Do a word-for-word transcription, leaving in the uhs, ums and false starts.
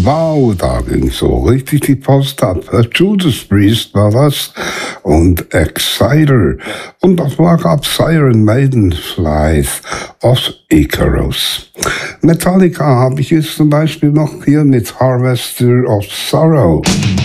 Wow, da ging so richtig die Post ab. Judas Priest war das und Exciter. Und davor gab's Iron Maiden, Flight of Icarus. Metallica habe ich jetzt zum Beispiel noch hier mit Harvester of Sorrow.